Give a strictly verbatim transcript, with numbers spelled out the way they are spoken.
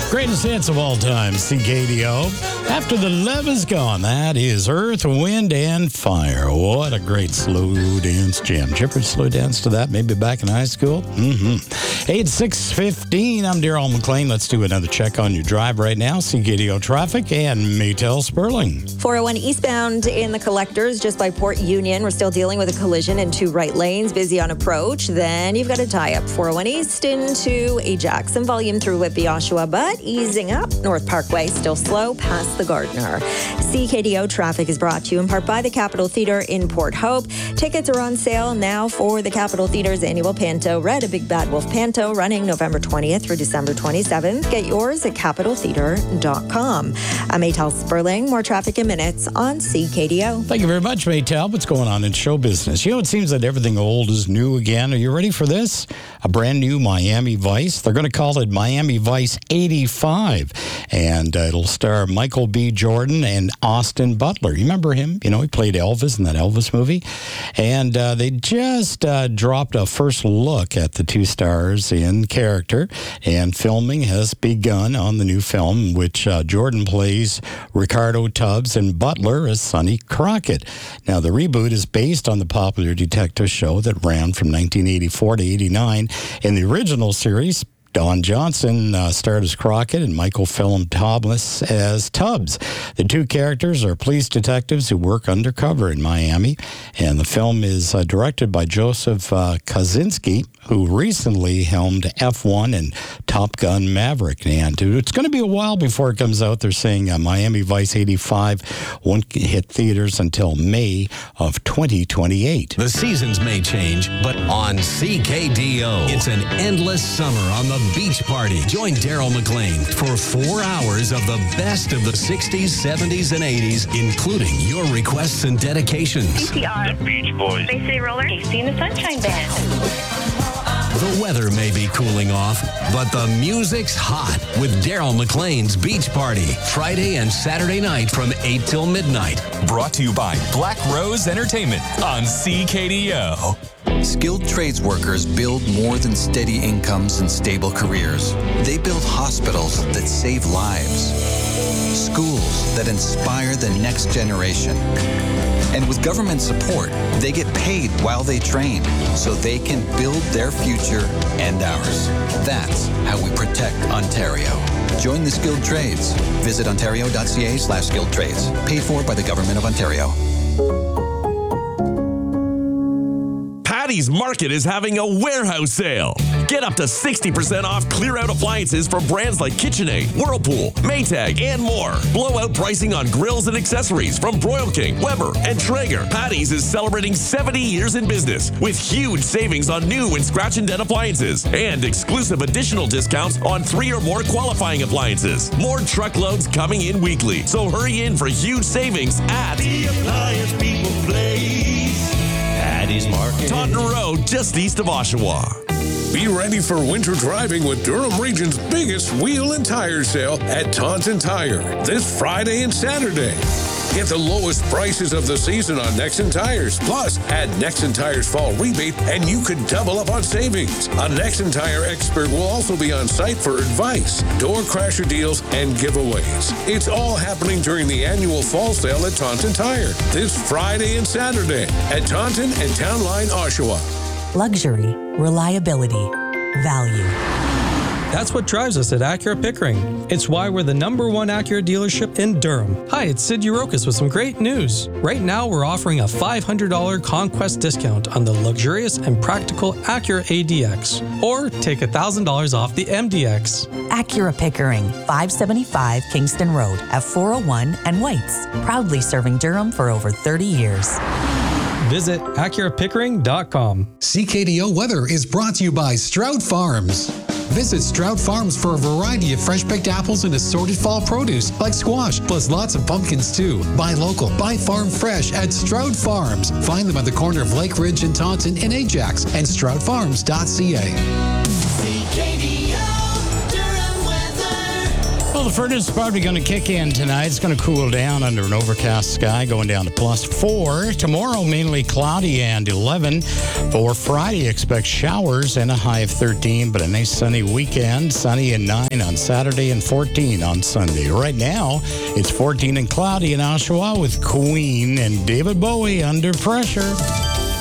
Greatest hits of all time, C K D O. After the love is gone, that is Earth, Wind, and Fire. What a great slow dance jam. Did you ever slow dance to that? Maybe back in high school? Mm-hmm. eight six fifteen, I'm Daryl McLean. Let's do another check on your drive right now. C K D O traffic and Maytel Sperling. four oh one eastbound in the collectors just by Port Union. We're still dealing with a collision in two right lanes, busy on approach. Then you've got a tie-up four oh one east into Ajax. Some volume through Whitby, Oshawa, but easing up. North Parkway still slow past the Gardner. C K D O traffic is brought to you in part by the Capitol Theatre in Port Hope. Tickets are on sale now for the Capitol Theatre's annual Panto Red, a Big Bad Wolf Panto, running November twentieth through December twenty-seventh. Get yours at capitol theatre dot com. I'm Maytel Sperling. More traffic in minutes on C K D O. Thank you very much, Maytel. What's going on in show business? You know, it seems that everything old is new again. Are you ready for this? A brand new Miami Vice. They're going to call it Miami Vice eighty-five. And uh, it'll star Michael B. Jordan and Austin Butler. You remember him? You know, he played Elvis in that Elvis movie. And uh, they just uh, dropped a first look at the two stars in character. And filming has begun on the new film, which uh, Jordan plays Ricardo Tubbs and Butler as Sonny Crockett. Now, the reboot is based on the popular detective show that ran from nineteen eighty-four to eighty-nine. In the original series, Don Johnson uh, starred as Crockett and Michael Phelan Thomas as Tubbs. The two characters are police detectives who work undercover in Miami, and the film is uh, directed by Joseph uh, Kosinski, who recently helmed F one and Top Gun Maverick. And it's going to be a while before it comes out. They're saying uh, Miami Vice eighty-five won't hit theaters until May of twenty twenty-eight. The seasons may change, but on C K D O, it's an endless summer on the Beach Party. Join Daryl McLean for four hours of the best of the sixties, seventies, and eighties, including your requests and dedications. C P R. The Beach Boys. Bay City Roller. Casey and the Sunshine Band. The weather may be cooling off, but the music's hot with Daryl McLean's Beach Party, Friday and Saturday night from eight till midnight. Brought to you by Black Rose Entertainment on C K D O. Skilled trades workers build more than steady incomes and stable careers. They build hospitals that save lives, schools that inspire the next generation. And with government support, they get paid while they train so they can build their future and ours. That's how we protect Ontario. Join the skilled trades. Visit ontario.ca slash skilled trades. Paid for by the Government of Ontario. Patty's Market is having a warehouse sale. Get up to sixty percent off clear-out appliances from brands like KitchenAid, Whirlpool, Maytag, and more. Blowout pricing on grills and accessories from Broil King, Weber, and Traeger. Patty's is celebrating seventy years in business with huge savings on new and scratch and dent appliances and exclusive additional discounts on three or more qualifying appliances. More truckloads coming in weekly, so hurry in for huge savings at The Appliance People Place. Patty's Market. Taunton Road, just east of Oshawa. Be ready for winter driving with Durham Region's biggest wheel and tire sale at Taunton Tire this Friday and Saturday. Get the lowest prices of the season on Nexen Tires. Plus, add Nexen Tires Fall Rebate and you could double up on savings. A Nexen Tire expert will also be on site for advice, door crasher deals, and giveaways. It's all happening during the annual fall sale at Taunton Tire this Friday and Saturday at Taunton and Town Line, Oshawa. Luxury, reliability, value. That's what drives us at Acura Pickering. It's why we're the number one Acura dealership in Durham. Hi, it's Sid Urokas with some great news. Right now, we're offering a five hundred dollars Conquest discount on the luxurious and practical Acura A D X. Or take one thousand dollars off the M D X. Acura Pickering, five seventy-five Kingston Road at four oh one and Whites. Proudly serving Durham for over thirty years. Visit Acura Pickering dot com. C K D O weather is brought to you by Stroud Farms. Visit Stroud Farms for a variety of fresh-picked apples and assorted fall produce like squash, plus lots of pumpkins too. Buy local, buy farm fresh at Stroud Farms. Find them at the corner of Lake Ridge and Taunton in Ajax and stroud farms dot c a. C K D O Durham weather. Well, the furnace is probably going to kick in tonight. It's going to cool down under an overcast sky, going down to plus four. Tomorrow, mainly cloudy and eleven. For Friday, expect showers and a high of thirteen, but a nice sunny weekend. Sunny and nine on Saturday and fourteen on Sunday. Right now, it's fourteen and cloudy in Oshawa with Queen and David Bowie, Under Pressure.